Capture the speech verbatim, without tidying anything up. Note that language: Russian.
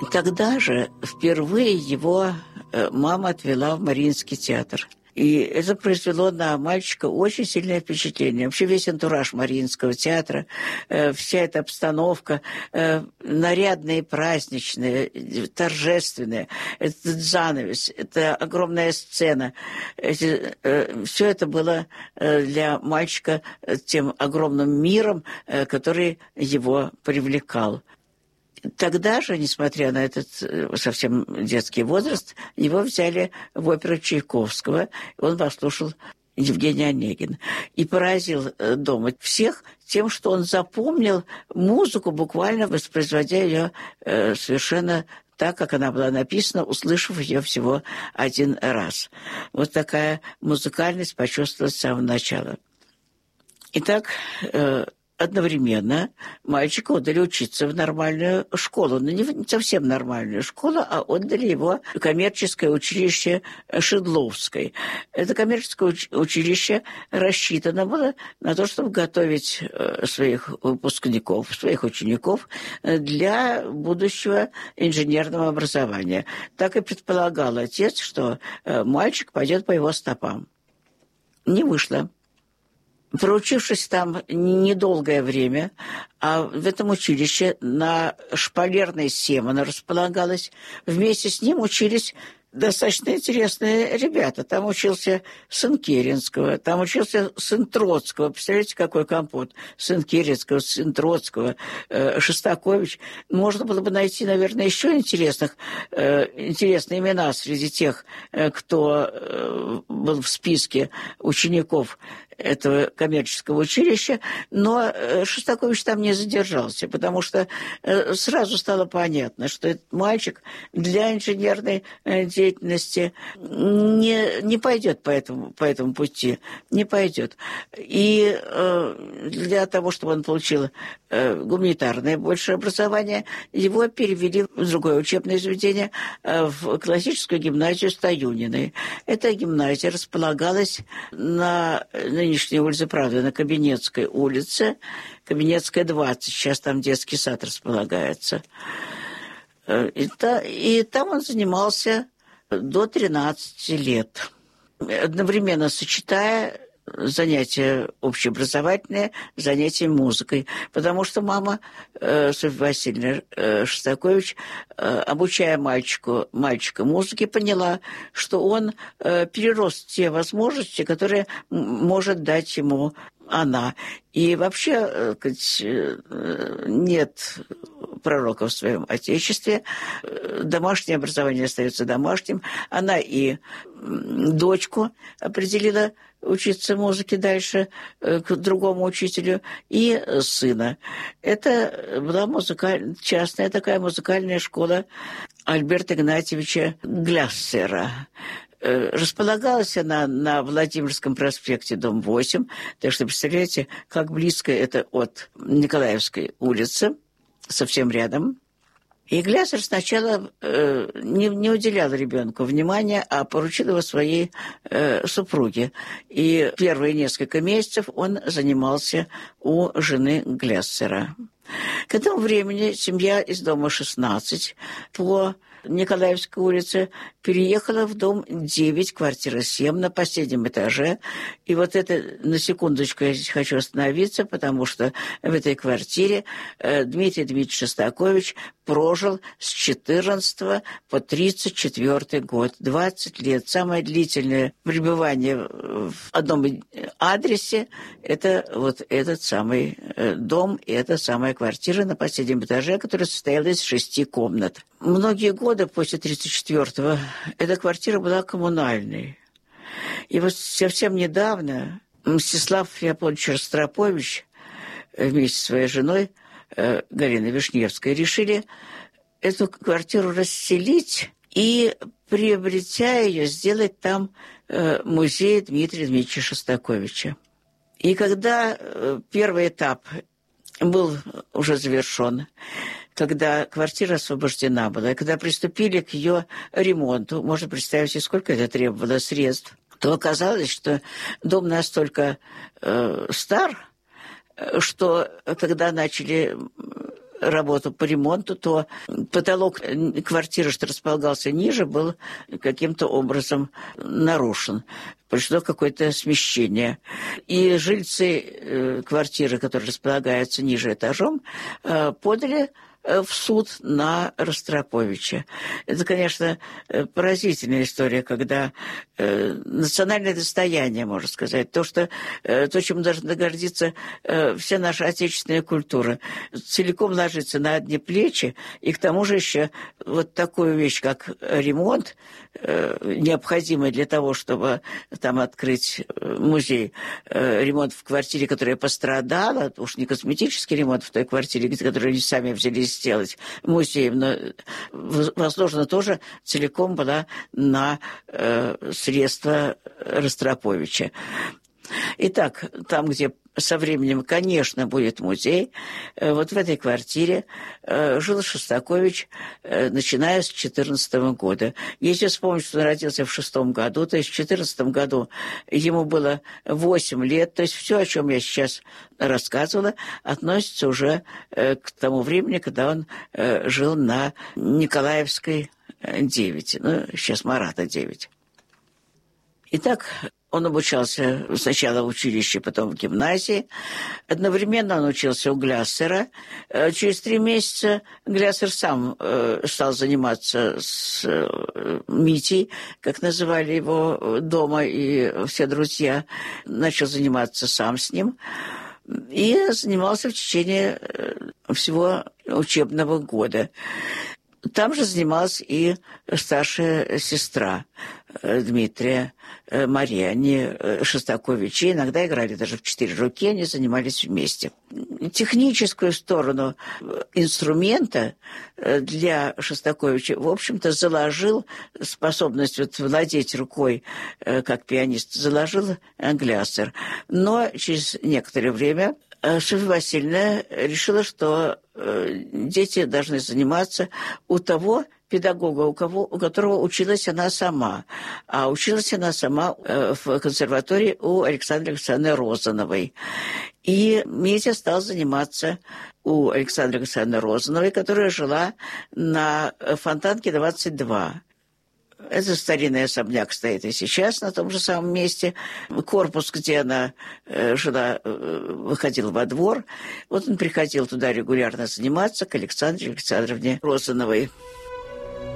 Тогда же впервые его мама отвела в Мариинский театр. И это произвело на мальчика очень сильное впечатление. Вообще весь антураж Мариинского театра, э, вся эта обстановка, э, нарядная, праздничная, торжественная, этот занавес, это огромная сцена. Эти, э, все это было э, для мальчика тем огромным миром, э, который его привлекал. Тогда же, несмотря на этот совсем детский возраст, его взяли в оперу Чайковского. Он послушал Евгения Онегина. И поразил дома всех тем, что он запомнил музыку, буквально воспроизводя ее э, совершенно так, как она была написана, услышав ее всего один раз. Вот такая музыкальность почувствовалась с самого начала. Итак, э, одновременно мальчика отдали учиться в нормальную школу. Но не совсем нормальную школу, а отдали его в коммерческое училище Шедловской. Это коммерческое училище рассчитано было на то, чтобы готовить своих выпускников, своих учеников для будущего инженерного образования. Так и предполагал отец, что мальчик пойдет по его стопам. Не вышло. Проучившись там недолгое время, а в этом училище на Шпалерной семь она располагалась, вместе с ним учились достаточно интересные ребята. Там учился сын Керенского, там учился сын Троцкого. Представляете, какой компот? Сын Керенского, сын Троцкого, э, Шостакович. Можно было бы найти, наверное, еще интересных, э, интересные имена среди тех, э, кто э, был в списке учеников этого коммерческого училища, но Шостакович там не задержался, потому что сразу стало понятно, что этот мальчик для инженерной деятельности не, не пойдет по этому, по этому пути, не пойдет. И для того, чтобы он получил гуманитарное большее образование, его перевели в другое учебное заведение, в классическую гимназию Стоюниной. Эта гимназия располагалась на нынешней улице Правды, на Кабинетской улице, Кабинетская, двадцать, сейчас там детский сад располагается. И, та, и там он занимался до тринадцати лет, одновременно сочетая занятия общеобразовательные, занятия музыкой. Потому что мама, э, Софья Васильевна э, Шостакович, э, обучая мальчику, мальчика музыке, поняла, что он э, перерос те возможности, которые может дать ему она. И вообще, э, нет пророка в своем отечестве. Домашнее образование остается домашним. Она и дочку определила учиться музыке дальше к другому учителю, и сына. Это была музыкаль... частная такая музыкальная школа Альберта Игнатьевича Гляссера. Располагалась она на Владимирском проспекте, дом восемь. Так что, представляете, как близко это от Николаевской улицы, совсем рядом. И Гляссер сначала э, не, не уделял ребенку внимания, а поручил его своей э, супруге. И первые несколько месяцев он занимался у жены Гляссера. К этому времени семья из дома шестнадцать по Николаевской улице переехала в дом девять, квартира семь, на последнем этаже. И вот это, на секундочку, я здесь хочу остановиться, потому что в этой квартире э, Дмитрий Дмитриевич Шостакович прожил с четырнадцатого по тридцать четвёртый год. двадцать лет. Самое длительное пребывание в одном адресе – это вот этот самый э, дом, и эта самая квартира на последнем этаже, которая состояла из шести комнат. Многие годы после тридцать четвёртого эта квартира была коммунальной. И вот совсем недавно Мстислав Леопольдович Ростропович вместе со своей женой э, Галиной Вишневской решили эту квартиру расселить и, приобретя ее, сделать там э, музей Дмитрия Дмитриевича Шостаковича. И когда э, первый этап был уже завершен, когда квартира освобождена была, и когда приступили к ее ремонту, можно представить себе, сколько это требовало средств, то оказалось, что дом настолько э, стар, что когда начали работу по ремонту, то потолок квартиры, что располагался ниже, был каким-то образом нарушен. Пришло какое-то смещение. И жильцы э, квартиры, которые располагаются ниже этажом, э, подали в суд на Ростроповича. Это, конечно, поразительная история, когда э, национальное достояние, можно сказать, то, что, э, то, чем должна гордиться э, вся наша отечественная культура, целиком ложится на одни плечи, и к тому же еще вот такую вещь, как ремонт, э, необходимый для того, чтобы там открыть музей, э, ремонт в квартире, которая пострадала, уж не косметический ремонт в той квартире, которую они сами взялись сделать музеем, но возложена тоже целиком была на э, средства Ростроповича. Итак, там, где со временем, конечно, будет музей, э, вот в этой квартире э, жил Шостакович, э, начиная с четырнадцатого года. Если вспомнить, что он родился в шестом году, то есть в четырнадцатом году ему было восемь лет, то есть все, о чем я сейчас рассказывала, относится уже э, к тому времени, когда он э, жил на Николаевской девять, ну, сейчас Марата девять. Итак, он обучался сначала в училище, потом в гимназии. Одновременно он учился у Гляссера. Через три месяца Гляссер сам стал заниматься с Митей, как называли его дома и все друзья. Начал заниматься сам с ним. И занимался в течение всего учебного года. Там же занималась и старшая сестра Дмитрия, Мария. Они Шостаковичи иногда играли даже в четыре руки, они занимались вместе. Техническую сторону инструмента для Шостаковича, в общем-то, заложил способность вот владеть рукой как пианист, заложил Гляссер. Но через некоторое время Софья Васильевна решила, что дети должны заниматься у того педагога, у, кого, у которого училась она сама. А училась она сама в консерватории у Александры Александровны Розановой. И Митя стал заниматься у Александры Александровны Розановой, которая жила на Фонтанке двадцать два. Это старинный особняк стоит и сейчас на том же самом месте. Корпус, где она э, жила, э, выходил во двор. Вот он приходил туда регулярно заниматься к Александре Александровне Розановой.